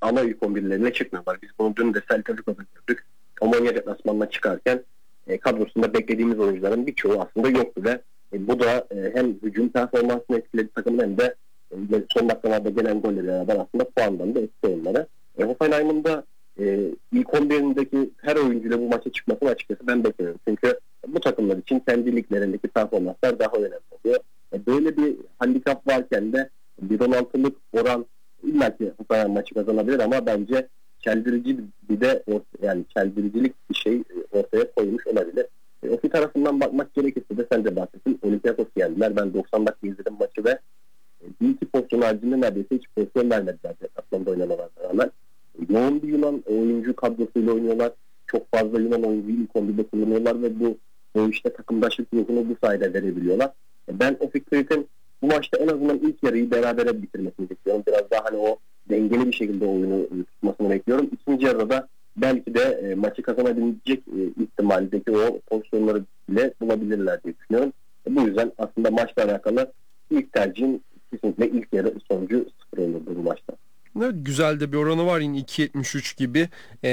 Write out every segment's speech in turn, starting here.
ana ilk 11'lerine çıkmıyorlar. Biz bunu dün de Celta Vigo'da gördük. Omonia deplasmanına çıkarken kadrosunda beklediğimiz oyuncuların birçoğu aslında yoktu ve bu da hem hücum performansını etkiledi takımın hem de son dakikalarda gelen golleri beraber aslında puandan da etkili onlara. Hoffenheim'ın da ilk 11'indeki her oyuncuyla bu maça çıkmasını açıkçası ben bekliyorum. Çünkü bu takımlar için kendi liglerindeki performanslar daha önemli oluyor. Böyle bir handikap varken de 1.16'lık oran illaki Hoffenheim maçı kazanabilir ama bence çeldirici bir de yani çeldiricilik bir şey ortaya koymuş olabilir. Ofi tarafından bakmak gerekirse de sen de bahsettin. Olympiakos geldiler. Ben 90 dakika izledim maçı ve bir iki pozisyon haricinde neredeyse hiç pozisyon vermediler. Aslında oynamalarına rağmen. Yoğun bir Yunan oyuncu kadrosuyla oynuyorlar. Çok fazla Yunan oyuncuyu ilk 11'de kullanıyorlar ve bu işte takımdaşlık ruhunu bu sayede verebiliyorlar. Ben o fikrin bu maçta en azından ilk yarıyı berabere bitirmesini bekliyorum. Biraz daha hani o dengeli bir şekilde oyunu tutmasını bekliyorum. İkinci yarıda belki de maçı kazanabilecek ihtimaldeki o pozisyonları bile bulabilirler diye düşünüyorum. Bu yüzden aslında maçla alakalı ilk tercihim kesinlikle ilk yarı sonucu 0 olurdu bu maçta. Evet, güzel de bir oranı var yine 2.73 gibi.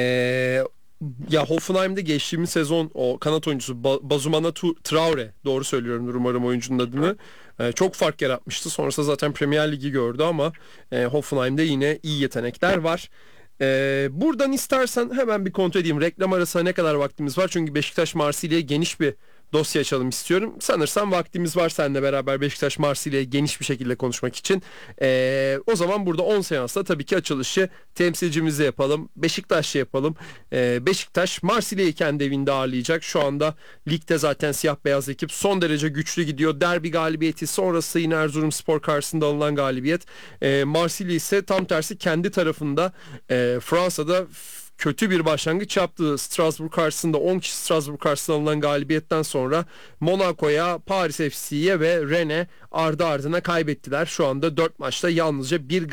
Ya Hoffenheim'de geçtiğimiz sezon o kanat oyuncusu Bazumana Traore, doğru söylüyorum umarım oyuncunun adını, çok fark yaratmıştı. Sonrasında zaten Premier Ligi gördü ama Hoffenheim'de yine iyi yetenekler var. Buradan istersen hemen bir kontrol edeyim. Reklam arasına ne kadar vaktimiz var? Çünkü Beşiktaş Marsilya'ya geniş bir dosya açalım istiyorum. Sanırsam vaktimiz var seninle beraber Beşiktaş Marsilya'ya geniş bir şekilde konuşmak için. O zaman burada 10 seansla tabii ki açılışı temsilcimizle yapalım. Beşiktaş'la yapalım. Beşiktaş Marsilya'yı kendi evinde ağırlayacak. Şu anda ligde zaten siyah beyaz ekip son derece güçlü gidiyor. Derbi galibiyeti sonrası yine Erzurumspor karşısında alınan galibiyet. Marsilya ise tam tersi kendi tarafında Fransa'da kötü bir başlangıç yaptı. Strasbourg karşısında 10 kişi Strasbourg karşısında alınan galibiyetten sonra Monaco'ya, Paris FC'ye ve Rennes'e ardı ardına kaybettiler. Şu anda 4 maçta yalnızca bir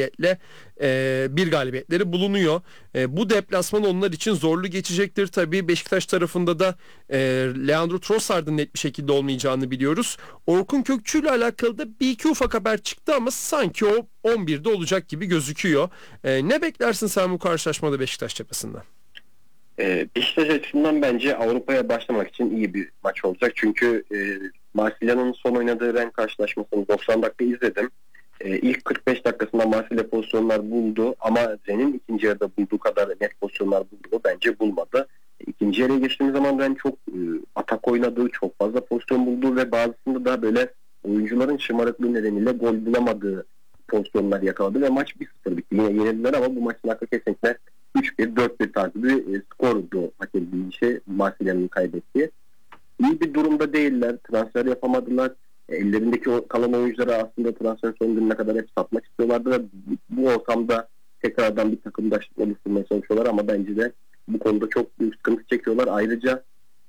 galibiyetleri bulunuyor. Bu deplasman onlar için zorlu geçecektir. Tabii Beşiktaş tarafında da Leandro Trossard'ın net bir şekilde olmayacağını biliyoruz. Orkun Kökçü ile alakalı da bir iki ufak haber çıktı ama sanki o 11'de olacak gibi gözüküyor. Ne beklersin sen bu karşılaşmada Beşiktaş cephesinden? Beşiktaş açısından bence Avrupa'ya başlamak için iyi bir maç olacak. Çünkü Marsilya'nın son oynadığı Rennes karşılaşmasını 90 dakika izledim. İlk 45 dakikasında Marsilya pozisyonlar buldu ama Rennes'in ikinci yarıda bulduğu kadar net pozisyonlar buldu bence bulmadı. İkinci yarıya geçtiğimiz zaman Rennes çok atak oynadığı, çok fazla pozisyon buldu ve bazısında da böyle oyuncuların şımarıklığı nedeniyle gol bulamadığı pozisyonlar yakaladı ve maç 1-0 bitti. Yine yenildiler ama bu maçın hakkı kesinlikle 3-1, 4-1 tarzı bir skordu hak edildiği şey Marsilya'nın kaybettiği. İyi bir durumda değiller. Transfer yapamadılar. Ellerindeki kalan oyunculara aslında transfer son gününe kadar hep satmak istiyorlardı ve bu ortamda tekrardan bir takımdaşlık oluşturmaya çalışıyorlar ama bence de bu konuda çok büyük sıkıntı çekiyorlar. Ayrıca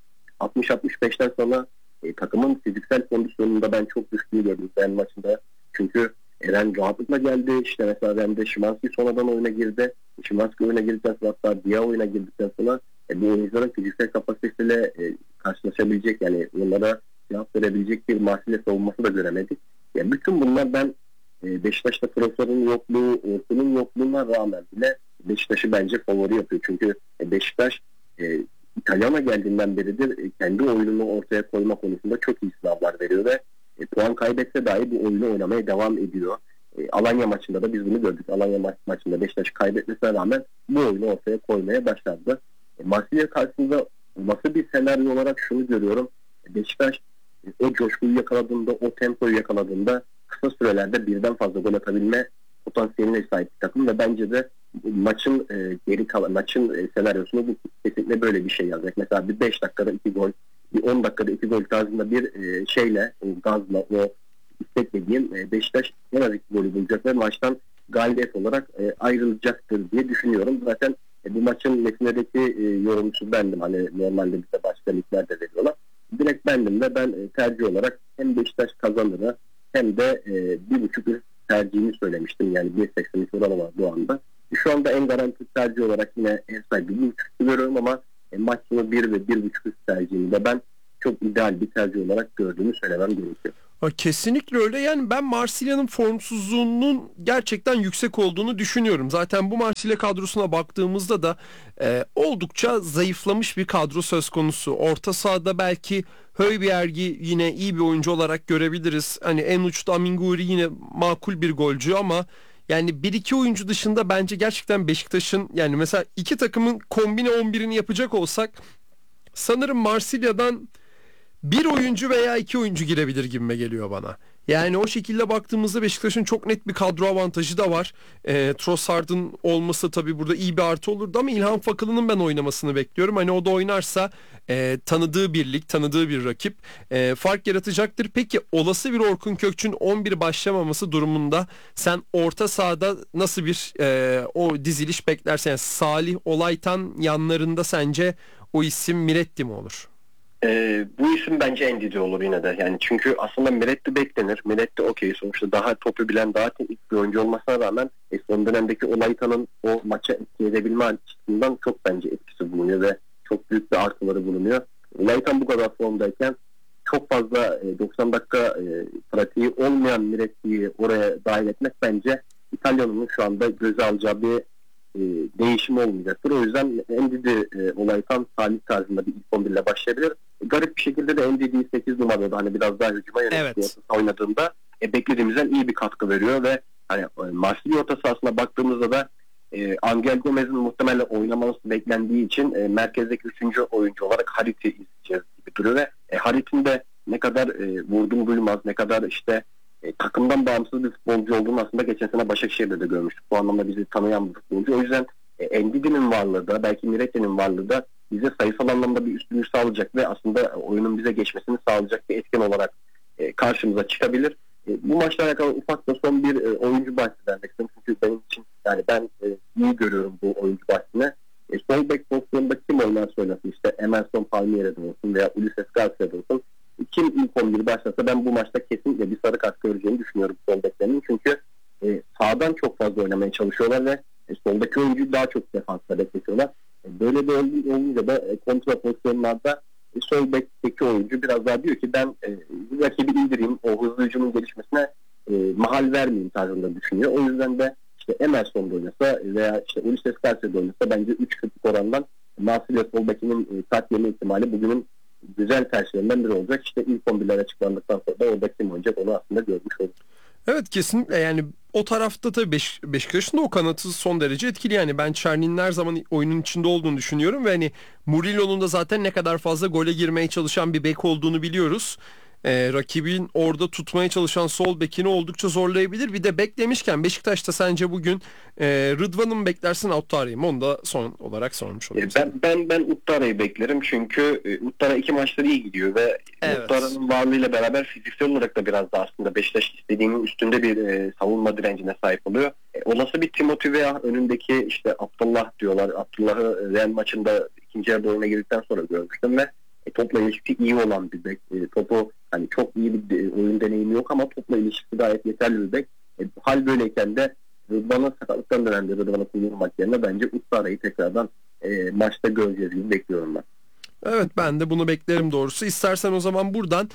60-65'ten sonra takımın fiziksel kondisyonunda ben çok düştüğünü gördüm ben maçında. Çünkü Eren rahatlıkla geldi. İşte mesela Rennes'de Szymański sonradan oyuna girdi. Szymański oyuna girdikten sonra hatta Dia oyuna girdikten sonra bu oyuncuların fiziksel kapasitesiyle karşılaşabilecek yani onlara cevap verebilecek bir Marsilya savunması da göremedik. Yani bütün bunlar ben Beşiktaş'ta Trossard'ın yokluğu, Orkun'un yokluğuna rağmen bile Beşiktaş'ı bence favori yapıyor. Çünkü Beşiktaş İtalyan'a geldiğinden beridir kendi oyununu ortaya koyma konusunda çok iyi sınavlar veriyor ve puan kaybetse dahi bu oyunu oynamaya devam ediyor. Alanya maçında da biz bunu gördük. Alanya maçında Beşiktaş kaybetmesine rağmen bu oyunu ortaya koymaya başladı. Marsilya karşısında nasıl bir senaryo olarak şunu görüyorum. Beşiktaş o coşkuyu yakaladığında, o tempoyu yakaladığında kısa sürelerde birden fazla gol atabilme potansiyeline sahip bir takım ve bence de maçın geri kalan maçın senaryosunu bu kesinlikle böyle bir şey yazacak. Mesela bir 5 dakikada 2 gol, bir 10 dakikada 2 gol tarzında bir gazla o istekle diyeyim Beşiktaş en az 2 golü bulacak ve maçtan galibiyet olarak ayrılacaktır diye düşünüyorum. Zaten bu maçın metnedeki yorumcusu bendim. Hani normalde bize başka ligler de veriyorlar. Direkt bendim ve ben tercih olarak hem Beşiktaş kazanırı hem de 1.5 üst tercihini söylemiştim. Yani 1.83 oranı var bu anda. Şu anda en garanti tercih olarak yine ev sahibi 1.5 görüyorum ama maç sonu 1 ve 1.5 üst tercihini de ben çok ideal bir tercih olarak gördüğümü söylemem gerekiyor. Kesinlikle öyle. Yani ben Marsilya'nın formsuzluğunun gerçekten yüksek olduğunu düşünüyorum. Zaten bu Marsilya kadrosuna baktığımızda da oldukça zayıflamış bir kadro söz konusu. Orta sahada belki Højbjerg'i yine iyi bir oyuncu olarak görebiliriz. Hani en uçta Aminguri yine makul bir golcü ama yani bir iki oyuncu dışında bence gerçekten Beşiktaş'ın, yani mesela iki takımın kombine 11'ini yapacak olsak sanırım Marsilya'dan bir oyuncu veya iki oyuncu girebilir gibime geliyor bana. Yani o şekilde baktığımızda Beşiktaş'ın çok net bir kadro avantajı da var. Trossard'ın olması tabii burada iyi bir artı olurdu ama İlhan Fakılı'nın ben oynamasını bekliyorum. Hani o da oynarsa tanıdığı bir lig, tanıdığı bir rakip fark yaratacaktır. Peki olası bir Orkun Kökçü'nün 11 başlamaması durumunda sen orta sahada nasıl bir o diziliş beklersen, yani Salih Olaytan yanlarında sence o isim Miretti mi olur? Bu isim bence Endidi olur yine de. Yani çünkü aslında Miretti beklenir. Miretti okey, sonuçta daha topu bilen, daha teknik bir oyuncu olmasına rağmen son dönemdeki Olaytan'ın o maça etki edebilme açısından çok bence etkisi bulunuyor ve çok büyük bir artıları bulunuyor. Olaytan bu kadar formdayken çok fazla 90 dakika pratiği olmayan Miretti'yi oraya dahil etmek bence İtalya'nın şu anda göze alacağı bir değişim olmayacaktır. O yüzden Endidi Olaytan Salih tarzında bir ilk 11 ile başlayabilir. Garip bir şekilde de Endidi'yi 8 numarada hani biraz daha hücuma yönelik oynadığında beklediğimizden iyi bir katkı veriyor ve hani Marsilya orta sahasına baktığımızda da Angel Gomez'in muhtemelen oynaması beklendiği için merkezdeki 3. oyuncu olarak Harit'i izleyeceğiz gibi duruyor ve Harit'in de ne kadar vurdum duymaz, ne kadar işte takımdan bağımsız bir futbolcu olduğunu aslında geçen sene Başakşehir'de de görmüştük. Bu anlamda bizi tanıyan bir futbolcu. O yüzden Endidi'nin varlığı da belki Miretti'nin varlığı da bize sayısal anlamda bir üstünlük sağlayacak ve aslında oyunun bize geçmesini sağlayacak bir etken olarak karşımıza çıkabilir. Bu maçla alakalı ufak da son bir oyuncu bahsi vermek istiyorum. Çünkü benim için yani ben iyi görüyorum bu oyuncu bahsini. Sol bek pozisyonunda kim oynarsa oynasın, işte Emerson Palmiera'da olsun veya Ulises Garcia'da olsun, kim ilk 11 başlasa ben bu maçta kesinlikle bir sarı kart göreceğini düşünüyorum sol beklerinin. Çünkü sağdan çok fazla oynamaya çalışıyorlar ve soldaki oyuncuyu daha çok defansta bekletiyorlar. Böyle de olunca da kontra pozisyonlarda sol bekteki oyuncu biraz daha diyor ki ben rakibi indireyim, o hızlı hücumun gelişmesine mahal vermeyeyim tarzında düşünüyor. O yüzden de işte Emerson'da oynasa veya işte Ulises Garcia'da oynasa bence 3-40 orandan Marsilya sol bekinin kart yeme ihtimali bugünün güzel tercihlerinden biri olacak. İşte ilk 11'ler açıklandıktan sonra da orada kim oynayacak onu aslında görmüş olduk. Evet, kesinlikle. Yani o tarafta tabii Beşiktaş'ın da o kanatı son derece etkili. Yani ben Czerny'nin her zaman oyunun içinde olduğunu düşünüyorum ve hani Murillo'nun da zaten ne kadar fazla gole girmeye çalışan bir bek olduğunu biliyoruz. Rakibin orada tutmaya çalışan sol bekini oldukça zorlayabilir. Bir de bek demişken Beşiktaş'ta sence bugün Rıdvan'ı mı beklersin, Auttari'yi mi? Onu da son olarak sormuş olayım. Ben Uttara'yı beklerim çünkü Uttara 2 maçları iyi gidiyor ve Uttara'nın varlığıyla beraber fiziksel olarak da biraz da aslında Beşiktaş istediğinin üstünde bir savunma direncine sahip oluyor. Olası bir Timothy veya önündeki işte Abdullah diyorlar. Abdullah'ı Real maçında ikinci yarıda oyuna girdikten sonra görmüştüm ve topla ilişkisi iyi olan bir bek. Topu hani çok iyi bir oyun deneyimi yok ama topla ilişkisi gayet yeterli bir bek. Hal böyleyken de Rıdvan'ın sakatlıktan dönemde Rıdvan'ı kullanmak yerine bence Uttara'yı tekrardan maçta göreceğiz gibi bekliyorum ben. Evet, ben de bunu beklerim doğrusu. İstersen o zaman buradan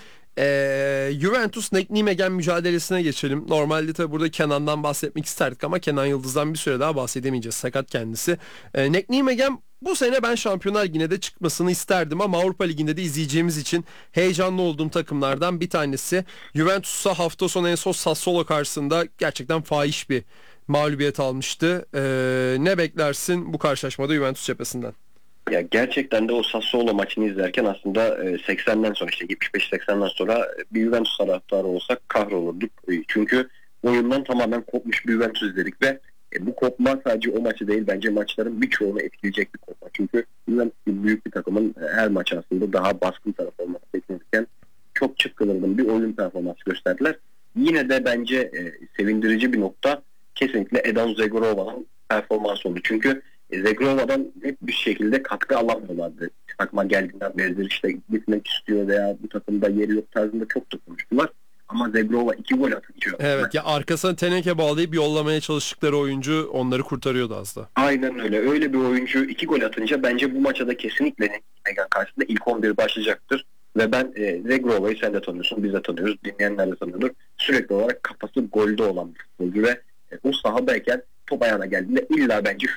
Juventus-Nijmegen mücadelesine geçelim. Normalde tabi burada Kenan'dan bahsetmek isterdik ama Kenan Yıldız'dan bir süre daha bahsedemeyeceğiz. Sakat kendisi. Nijmegen bu sene ben Şampiyonlar Ligi'ne de çıkmasını isterdim ama Avrupa Ligi'nde de izleyeceğimiz için heyecanlı olduğum takımlardan bir tanesi. Juventus'a hafta sonu en son Sassuolo karşısında gerçekten fahiş bir mağlubiyet almıştı. Ne beklersin bu karşılaşmada Juventus cephesinden? Ya gerçekten de o Sassuolo maçını izlerken aslında 80'den sonra işte 75-80'den sonra bir Juventus taraftarı olsak kahrolurduk. Çünkü oyundan tamamen kopmuş bir Juventus izledik ve bu kopma sadece o maçı değil, bence maçların birçoğunu etkileyecek bir kopma. Çünkü Juventus büyük bir takımın her maç aslında daha baskın taraf olması beklenirken çok çıtkılarının bir oyun performansı gösterdiler. Yine de bence sevindirici bir nokta kesinlikle Edon Zegorova'nın performansı oldu. Çünkü Zegrova'dan hep bir şekilde katkı alamıyorlardı. Takıma geldiğinden beridir işte gitmek istiyor veya bu takımda yeri yok tarzında çok da konuştular. Ama Zegrova 2 gol atınca. Evet ya, arkasına teneke bağlayıp yollamaya çalıştıkları oyuncu onları kurtarıyordu az da. Aynen öyle. Öyle bir oyuncu 2 gol atınca bence bu maça da kesinlikle Nijmegen karşısında ilk 11 başlayacaktır. Ve ben Zegrova'yı sen de tanıyorsun, biz de tanıyoruz, dinleyenler de tanıyordur. Sürekli olarak kafası golde olan bir futbolcu ve o sahadayken top ayağına geldiğinde illa bence